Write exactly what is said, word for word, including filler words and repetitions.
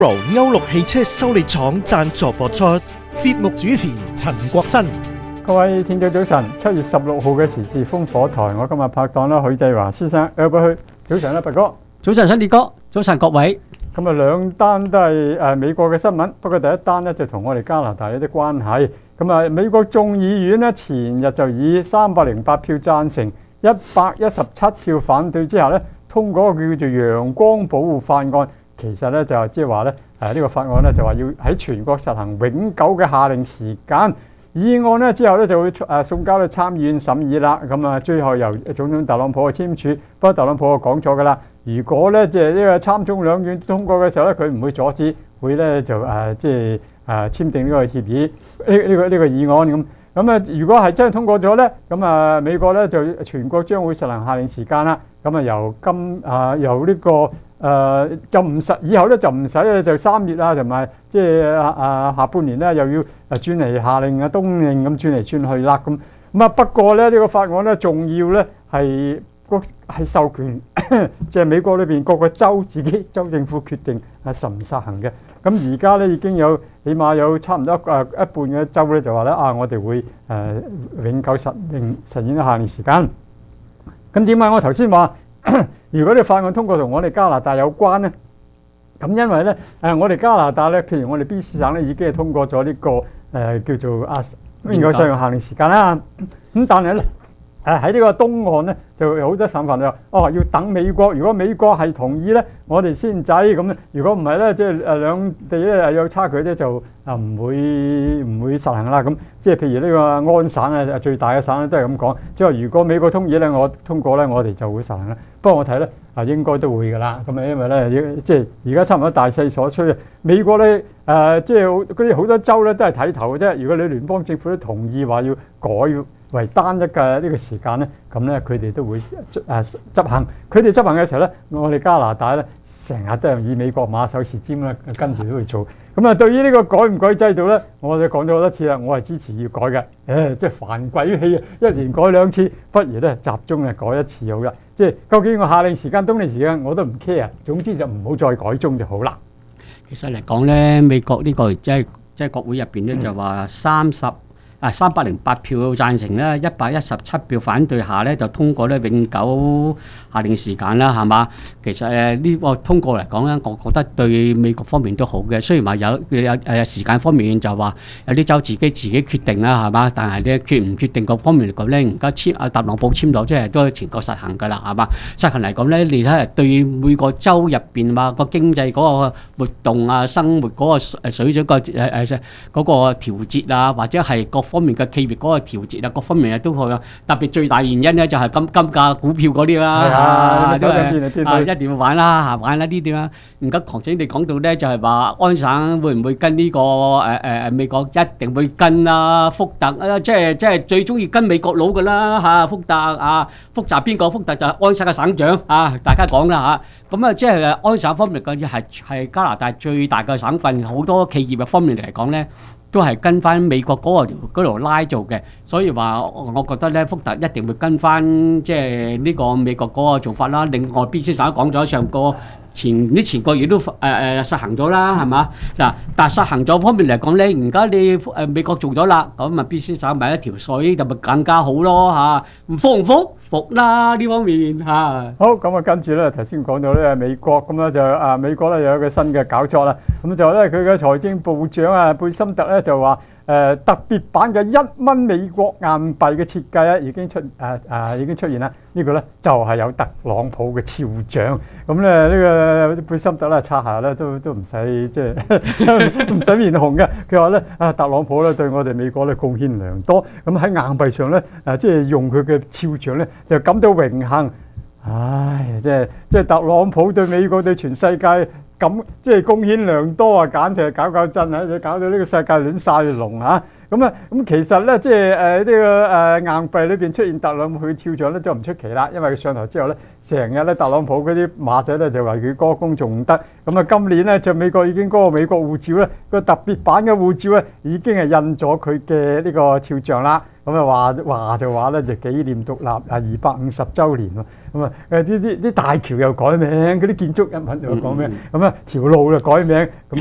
歐陸汽車修理廠贊助播出，節目主持陳國新。 各位聽眾早晨，七月十六號嘅時事風火台，我今日拍檔啦，許繼華先生，有冇去？早晨啦，拔哥。 早晨，新烈哥。早晨，各位。 咁啊，兩單都係誒美國嘅新聞，不過第一單咧就同我哋加拿大有啲關係。咁啊，美國眾議院咧前日就以三百零八票贊成、一百一十七票反對之下咧，通過一個叫做陽光保護法案。其實咧就即係話咧誒呢個法案咧就話要喺全國實行永久嘅夏令時間。議案咧之後咧就會誒送交到參議院審議啦。咁啊，最後由總統特朗普去簽署。不過特朗普就講咗㗎啦，如果咧即係呢個參眾兩院通過嘅時候咧，佢唔會阻止，會咧就誒即係誒簽訂呢個協議呢呢個呢個議案咁。咁啊，如果係真係通過咗咧，咁啊美國咧就全國將會實行夏令時間啦。咁啊由今啊由呢個。誒、呃、就唔使，以後咧就唔使咧，就三月啊，同埋即係啊下半年咧又要誒轉嚟夏令啊冬令咁轉嚟轉去啦咁。咁啊不過咧呢、呢個法案咧仲要咧係個係授權，即係美國裏邊各個州自己州政府決定係實唔實行嘅。咁而家咧已經有起碼有差唔多誒一半嘅州咧就話咧啊，我哋會誒、呃、永久實令實現夏令時間。咁點解我頭先話？如果你法案通過同我哋加拿大有關咧，咁因為咧誒我哋加拿大咧，譬如我哋 B C 省咧已經係通過咗呢、這個誒、呃、叫做啊應該使用夏令時間啦。咁但係咧誒喺呢個東岸咧就有好多省份就話哦要等美國，如果美國係同意咧，我哋先制咁。如果唔係咧，即係誒兩地咧有差距咧，就啊唔會唔會實行啦。咁即係譬如呢個安省啊，最大嘅省咧都係咁講，即係如果美國通意咧，我通過咧，我哋就會實行啦。不過我睇咧啊，應該都會㗎啦。咁啊，因為咧，即係而家差唔多大勢所趨啊。美國咧誒，即係嗰啲好多州咧都係睇頭嘅啫。如果你聯邦政府都同意話要改為單一嘅呢個時間咧，咁咧佢哋都會誒執行。佢哋執行嘅時候咧，我哋加拿大咧成日都係以美國馬首是瞻啦，跟住都會做。咁啊，對於呢個改唔改制度咧，我哋講咗好多次啦，我係支持要改嘅。誒，即係煩鬼氣啊！一年改兩次，不如咧集中啊改一次好啦。即係究竟個夏令時間、冬令時間我都唔 care，總之就唔好再改中就好啦。 其實嚟講咧，美國呢個即係即係國會入邊咧就話三十啊三百零八票贊成咧，一百一十七票反對下咧就通過咧永久夏令時間啦，係嘛？其實誒呢個通過嚟講咧，我覺得對美國方面都好嘅。雖然話有有誒時間方面就話有啲州自己自己決定啦，係嘛？但係咧決唔決定各方面嚟講咧，而家簽阿特朗普簽咗，即係都係全國實行㗎啦，係嘛？實行嚟講咧，你睇下對每個州入邊話個經濟嗰個活動啊、生活嗰個誒水準個誒誒嗰個調節啊，或者係各方面嘅企業嗰個調節啊，各方面啊都好啊。特別最大原因咧就係金金價、股票嗰啲啦。啊，都係啊，一定要玩啦嚇，玩啦呢啲啦。而家狂仔你講到咧，就係話安省會唔會跟呢個誒誒美國一定會跟啦？福特啊，即係即係最中意跟美國佬㗎啦嚇。福特啊，福特邊個？福特就係安省嘅省長啊，大家講啦嚇。咁啊，即係安省方面嘅係係加拿大最大嘅省份，好多企業嘅方面嚟講咧，都係跟翻美國嗰個條嗰條拉做嘅，所以話我覺得咧，福特一定會跟翻即係呢個美國嗰個做法啦。另外 B C 省講咗上個前啲前個月都誒誒實行咗啦，係嘛？嗱，但係實行咗方面嚟講咧，而家你誒美國做咗啦，咁啊 B C 省咪一條水就咪更加好咯嚇？唔服唔服？服啦呢方面嚇。 好，咁啊跟住咧頭先講到咧美國咁咧就啊美國咧有一個新嘅搞作啦，咁就咧佢嘅財政部長啊貝森特咧就話。誒、呃、特別版嘅一蚊美國硬幣嘅設計咧已經出誒誒、呃呃、已經出現啦，這個、呢個咧就係、是、有特朗普嘅肖像，咁咧呢個貝森特咧擦下咧都都唔使即係唔使面紅嘅，佢話咧啊特朗普咧對我哋美國咧貢獻良多，咁喺硬幣上咧誒即係用佢嘅肖像咧就感到榮幸，唉即係即係特朗普對美國對全世界。咁即係貢獻良多啊！簡直係搞搞震啊！搞到呢個世界亂晒龍啊！ 咁啊咁其實咧，即係誒呢個誒硬幣裏邊出現特朗普嘅肖像咧，就唔出奇啦，因為佢上台之後咧，成日咧特朗普嗰啲馬仔咧就為佢歌功頌德。咁啊，今年咧就美國已經嗰個美國護照咧個特別版嘅護照咧已經係印咗佢嘅呢個肖像啦。咁啊話話就話咧就紀念獨立啊二百五十週年喎。咁啊誒啲啲啲大橋又改名，嗰啲建築物又改名，咁啊條路又改名。咁